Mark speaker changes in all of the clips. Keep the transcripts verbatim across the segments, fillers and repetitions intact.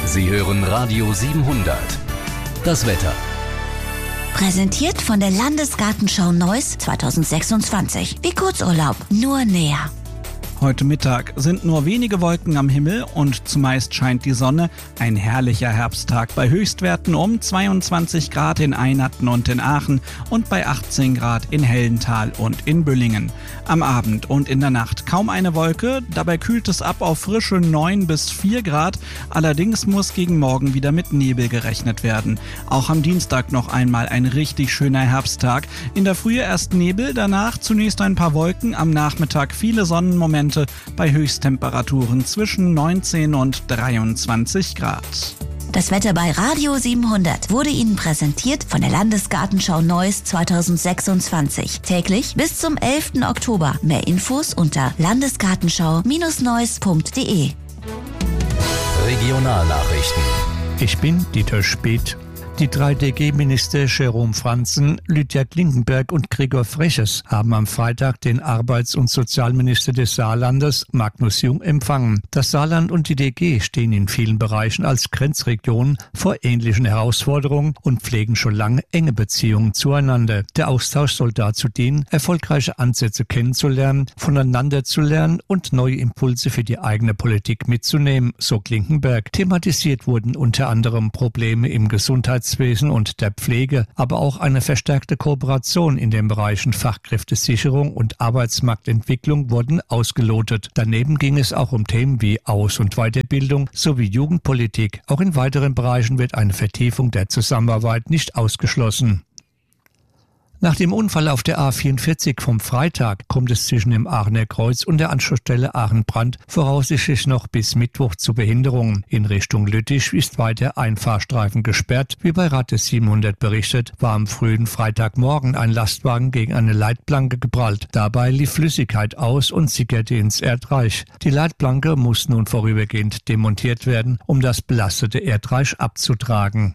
Speaker 1: Sie hören Radio siebenhundert. Das Wetter.
Speaker 2: Präsentiert von der Landesgartenschau Neuss zweitausendsechsundzwanzig. Wie Kurzurlaub, nur näher.
Speaker 3: Heute Mittag sind nur wenige Wolken am Himmel und zumeist scheint die Sonne. Ein herrlicher Herbsttag bei Höchstwerten um zweiundzwanzig Grad in Einerten und in Aachen und bei achtzehn Grad in Hellental und in Büllingen. Am Abend und in der Nacht kaum eine Wolke, dabei kühlt es ab auf frische neun bis vier Grad. Allerdings muss gegen Morgen wieder mit Nebel gerechnet werden. Auch am Dienstag noch einmal ein richtig schöner Herbsttag. In der Frühe erst Nebel, danach zunächst ein paar Wolken, am Nachmittag viele Sonnenmomente bei Höchsttemperaturen zwischen neunzehn und dreiundzwanzig Grad.
Speaker 2: Das Wetter bei Radio siebenhundert wurde Ihnen präsentiert von der Landesgartenschau Neuss zweitausendsechsundzwanzig. Täglich bis zum elften Oktober. Mehr Infos unter landesgartenschau Neuss punkt de.
Speaker 1: Regionalnachrichten.
Speaker 4: Ich bin Dieter Speth. Die drei D G-Minister Jerome Franzen, Lydia Klinkenberg und Gregor Freches haben am Freitag den Arbeits- und Sozialminister des Saarlandes, Magnus Jung, empfangen. Das Saarland und die D G stehen in vielen Bereichen als Grenzregion vor ähnlichen Herausforderungen und pflegen schon lange enge Beziehungen zueinander. Der Austausch soll dazu dienen, erfolgreiche Ansätze kennenzulernen, voneinander zu lernen und neue Impulse für die eigene Politik mitzunehmen, so Klinkenberg. Thematisiert wurden unter anderem Probleme im Gesundheitswesen und der Pflege, aber auch eine verstärkte Kooperation in den Bereichen Fachkräftesicherung und Arbeitsmarktentwicklung wurden ausgelotet. Daneben ging es auch um Themen wie Aus- und Weiterbildung sowie Jugendpolitik. Auch in weiteren Bereichen wird eine Vertiefung der Zusammenarbeit nicht ausgeschlossen. Nach dem Unfall auf der A vierundvierzig vom Freitag kommt es zwischen dem Aachener Kreuz und der Anschlussstelle Aachen-Brandt voraussichtlich noch bis Mittwoch zu Behinderungen. In Richtung Lüttich ist weiter ein Fahrstreifen gesperrt. Wie bei Radio siebenhundert berichtet, war am frühen Freitagmorgen ein Lastwagen gegen eine Leitplanke geprallt. Dabei lief Flüssigkeit aus und sickerte ins Erdreich. Die Leitplanke muss nun vorübergehend demontiert werden, um das belastete Erdreich abzutragen.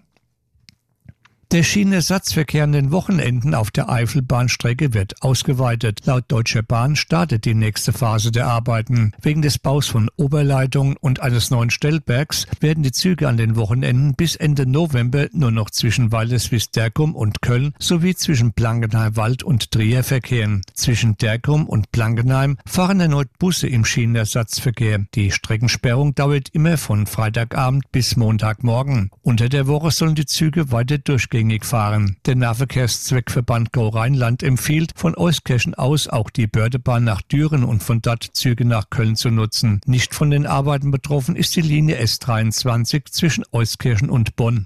Speaker 4: Der Schienenersatzverkehr an den Wochenenden auf der Eifelbahnstrecke wird ausgeweitet. Laut Deutscher Bahn startet die nächste Phase der Arbeiten. Wegen des Baus von Oberleitungen und eines neuen Stellbergs werden die Züge an den Wochenenden bis Ende November nur noch zwischen Walderswil-Derkum und Köln sowie zwischen Blankenheim-Wald und Trier verkehren. Zwischen Derkum und Blankenheim fahren erneut Busse im Schienenersatzverkehr. Die Streckensperrung dauert immer von Freitagabend bis Montagmorgen. Unter der Woche sollen die Züge weiter durchgehen fahren. Der Nahverkehrszweckverband Go Rheinland empfiehlt, von Euskirchen aus auch die Bördebahn nach Düren und von dort Züge nach Köln zu nutzen. Nicht von den Arbeiten betroffen ist die Linie S dreiundzwanzig zwischen Euskirchen und Bonn.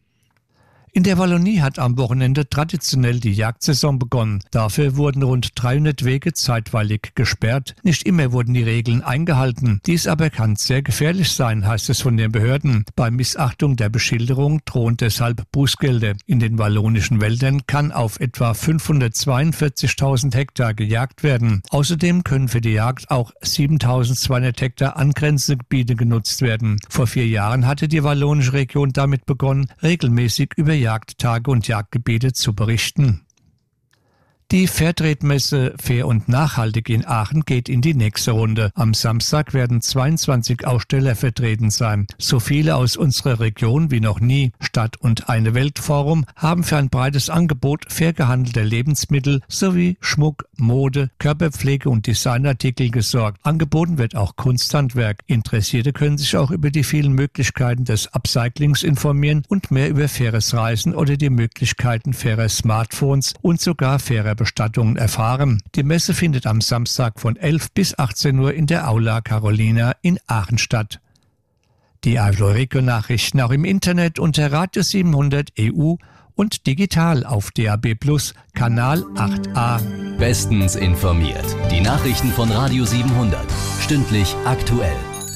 Speaker 4: In der Wallonie hat am Wochenende traditionell die Jagdsaison begonnen. Dafür wurden rund dreihundert Wege zeitweilig gesperrt. Nicht immer wurden die Regeln eingehalten. Dies aber kann sehr gefährlich sein, heißt es von den Behörden. Bei Missachtung der Beschilderung drohen deshalb Bußgelder. In den wallonischen Wäldern kann auf etwa fünfhundertzweiundvierzigtausend Hektar gejagt werden. Außerdem können für die Jagd auch siebentausendzweihundert Hektar angrenzende Gebiete genutzt werden. Vor vier Jahren hatte die wallonische Region damit begonnen, regelmäßig über Jagdtage und Jagdgebiete zu berichten. Die Fairtrade-Messe Fair und Nachhaltig in Aachen geht in die nächste Runde. Am Samstag werden zweiundzwanzig Aussteller vertreten sein. So viele aus unserer Region wie noch nie. Stadt- und Eine Welt-Forum haben für ein breites Angebot fair gehandelter Lebensmittel sowie Schmuck, Mode, Körperpflege und Designartikel gesorgt. Angeboten wird auch Kunsthandwerk. Interessierte können sich auch über die vielen Möglichkeiten des Upcyclings informieren und mehr über faires Reisen oder die Möglichkeiten fairer Smartphones und sogar fairer Bestattungen erfahren. Die Messe findet am Samstag von elf bis achtzehn Uhr in der Aula Carolina in Aachen statt. Die Eifel-Region-Nachrichten auch im Internet unter Radio siebenhundert E U und digital auf D A B Plus, Kanal acht a.
Speaker 1: Bestens informiert. Die Nachrichten von Radio siebenhundert. Stündlich aktuell.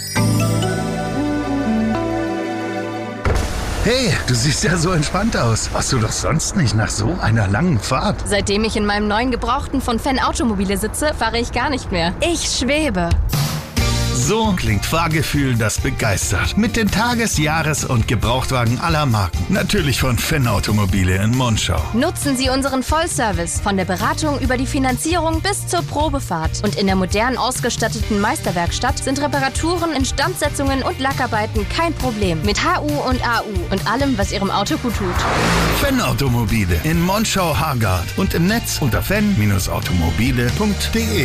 Speaker 5: Hey, du siehst ja so entspannt aus. Warst du doch sonst nicht nach so einer langen Fahrt?
Speaker 6: Seitdem ich in meinem neuen Gebrauchten von Fan Automobile sitze, fahre ich gar nicht mehr. Ich schwebe.
Speaker 5: So klingt Fahrgefühl, das begeistert. Mit den Tages-, Jahres- und Gebrauchtwagen aller Marken. Natürlich von Fenn Automobile in Monschau.
Speaker 6: Nutzen Sie unseren Vollservice von der Beratung über die Finanzierung bis zur Probefahrt. Und in der modern ausgestatteten Meisterwerkstatt sind Reparaturen, Instandsetzungen und Lackarbeiten kein Problem. Mit H U und A U und allem, was Ihrem Auto gut tut.
Speaker 5: Fenn Automobile in Monschau-Hargard und im Netz unter fenn Bindestrich automobile punkt de.